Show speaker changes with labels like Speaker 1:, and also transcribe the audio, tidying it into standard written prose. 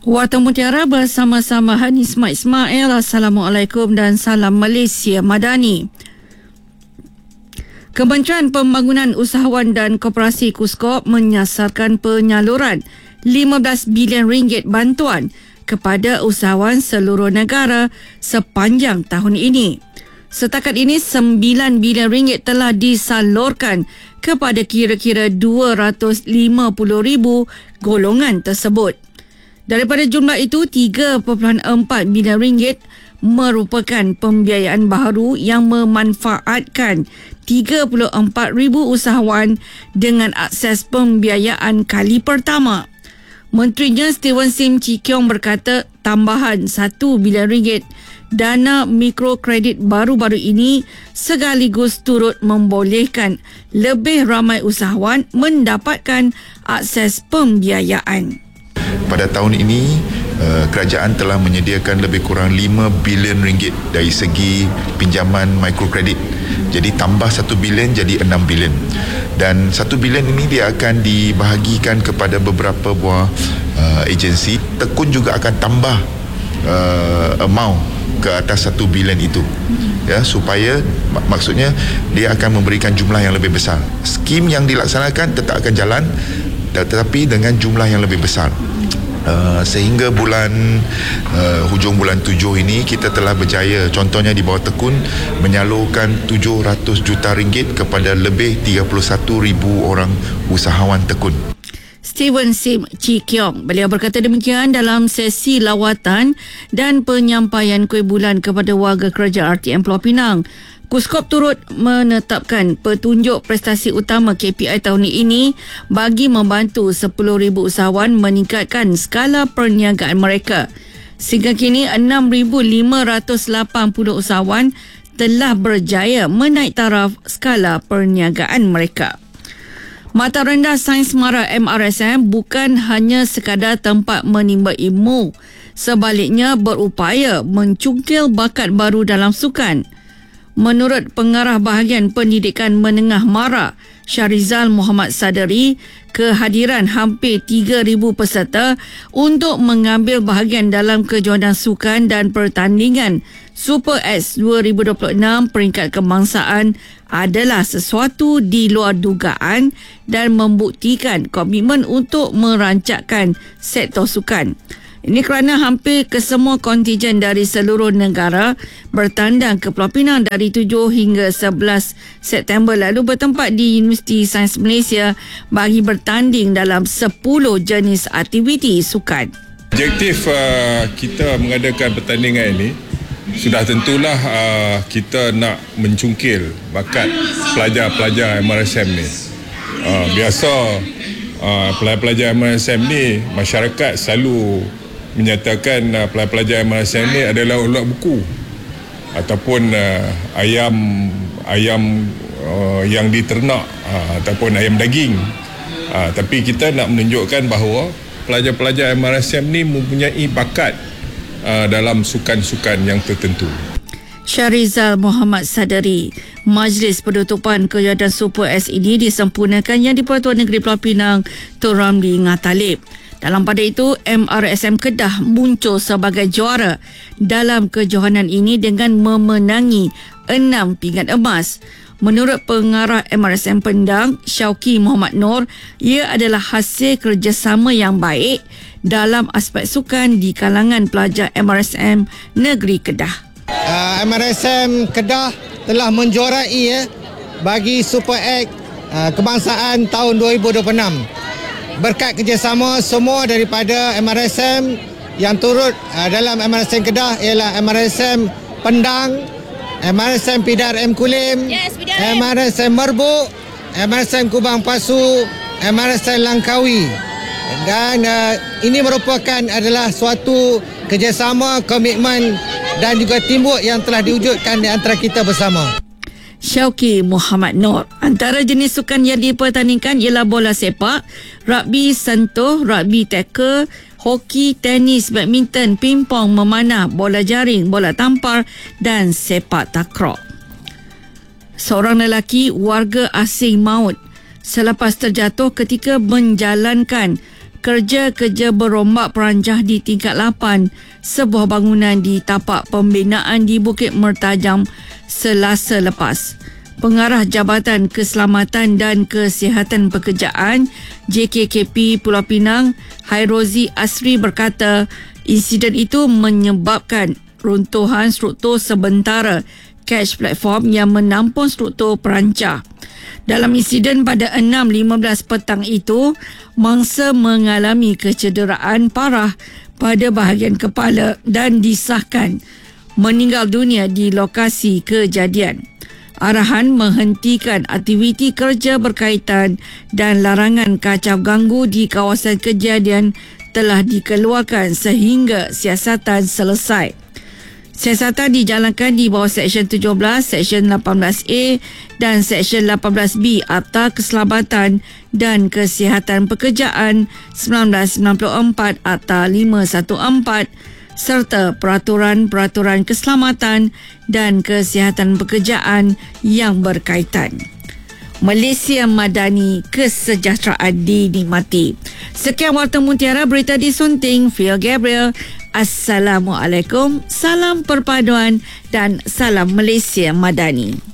Speaker 1: Warta Mutiara bersama-sama Hani Ismail. Assalamualaikum dan salam Malaysia Madani. Kementerian Pembangunan Usahawan dan Koperasi KUSKOP menyasarkan penyaluran 15 bilion ringgit bantuan kepada usahawan seluruh negara sepanjang tahun ini. Setakat ini 9 bilion ringgit telah disalurkan kepada kira-kira 250,000 golongan tersebut. Daripada jumlah itu, 3.4 bilion ringgit merupakan pembiayaan baharu yang memanfaatkan 34,000 usahawan dengan akses pembiayaan kali pertama. Menterinya Steven Sim Chee Kiong berkata tambahan 1 bilion ringgit dana mikrokredit baru-baru ini sekaligus turut membolehkan lebih ramai usahawan mendapatkan akses pembiayaan.
Speaker 2: Pada tahun ini, kerajaan telah menyediakan lebih kurang 5 bilion ringgit dari segi pinjaman mikrokredit. Jadi tambah 1 bilion jadi 6 bilion. Dan 1 bilion ini dia akan dibahagikan kepada beberapa buah agensi. Tekun juga akan tambah amount ke atas 1 bilion itu. Ya, supaya maksudnya dia akan memberikan jumlah yang lebih besar. Skim yang dilaksanakan tetap akan jalan, tetapi dengan jumlah yang lebih besar. Sehingga hujung bulan 7 ini kita telah berjaya, contohnya di bawah Tekun, menyalurkan 700 juta ringgit kepada lebih 31,000 orang usahawan Tekun.
Speaker 1: Steven Sim Chee Kiong, beliau berkata demikian dalam sesi lawatan dan penyampaian kuih bulan kepada warga kerja RTM Pulau Pinang. KUSKOP turut menetapkan petunjuk prestasi utama KPI tahun ini bagi membantu 10,000 usahawan meningkatkan skala perniagaan mereka. Sehingga kini 6,580 usahawan telah berjaya menaik taraf skala perniagaan mereka. Mata Rendah Sains Mara MRSM bukan hanya sekadar tempat menimba ilmu, sebaliknya berupaya mencungkil bakat baru dalam sukan. Menurut Pengarah Bahagian Pendidikan Menengah Mara, Syarizal Muhammad Sadari, kehadiran hampir 3,000 peserta untuk mengambil bahagian dalam kejohanan sukan dan pertandingan Super X 2026 peringkat kebangsaan adalah sesuatu di luar dugaan dan membuktikan komitmen untuk merancangkan sektor sukan. Ini kerana hampir kesemua kontijen dari seluruh negara bertandang ke Pulau Pinang dari 7 hingga 11 September lalu bertempat di Universiti Sains Malaysia bagi bertanding dalam 10 jenis aktiviti sukan.
Speaker 3: Objektif kita mengadakan pertandingan ini sudah tentulah kita nak mencungkil bakat pelajar-pelajar MRSM ni. Biasa pelajar-pelajar MRSM ni, masyarakat selalu menyatakan pelajar-pelajar MRSM ni adalah ulat buku ataupun ayam yang diternak ataupun ayam daging. Tapi kita nak menunjukkan bahawa pelajar-pelajar MRSM ni mempunyai bakat dalam sukan-sukan yang tertentu.
Speaker 1: Syarizal Muhammad Sadari. Majlis penutupan kegiatan Super S ini disempurnakan yang di-Pertuan Negeri Pulau Pinang Tun Ramli Ngatalib. Dalam pada itu, MRSM Kedah muncul sebagai juara dalam kejohanan ini dengan memenangi 6 pingat emas. Menurut Pengarah MRSM Pendang, Syauqi Muhammad Noor, ia adalah hasil kerjasama yang baik dalam aspek sukan di kalangan pelajar MRSM Negeri Kedah.
Speaker 4: MRSM Kedah telah menjuarai bagi Super X kebangsaan tahun 2026. Berkat kerjasama semua daripada MRSM yang turut dalam MRSM Kedah ialah MRSM Pendang, MRSM Pidar M Kulim, MRSM Merbuk, MRSM Kubang Pasu, MRSM Langkawi. Dan ini merupakan adalah suatu kerjasama, komitmen dan juga teamwork yang telah diwujudkan di antara kita bersama.
Speaker 1: Syauqi Muhammad Noor. Antara jenis sukan yang dipertandingkan ialah bola sepak, rugby sentuh, rugby tackle, hoki, tenis, badminton, pingpong, memanah, bola jaring, bola tampar dan sepak takraw. Seorang lelaki warga asing maut selepas terjatuh ketika menjalankan kerja-kerja berombak perancah di tingkat 8 sebuah bangunan di tapak pembinaan di Bukit Mertajam Selasa lepas. Pengarah Jabatan Keselamatan dan Kesihatan Pekerjaan JKKP Pulau Pinang, Hairozi Asri berkata, insiden itu menyebabkan runtuhan struktur sementara catch platform yang menampung struktur perancah. Dalam insiden pada 6.15 petang itu, mangsa mengalami kecederaan parah pada bahagian kepala dan disahkan meninggal dunia di lokasi kejadian. Arahan menghentikan aktiviti kerja berkaitan dan larangan kacau ganggu di kawasan kejadian telah dikeluarkan sehingga siasatan selesai. Siasatan dijalankan di bawah Seksyen 17, Seksyen 18A dan Seksyen 18B Akta Keselamatan dan Kesihatan Pekerjaan 1994 Akta 514 serta peraturan-peraturan keselamatan dan kesihatan pekerjaan yang berkaitan. Malaysia Madani, kesejahteraan dinikmati. Sekian Warta Mutiara, berita disunting Phil Gabriel. Assalamualaikum, salam perpaduan dan salam Malaysia Madani.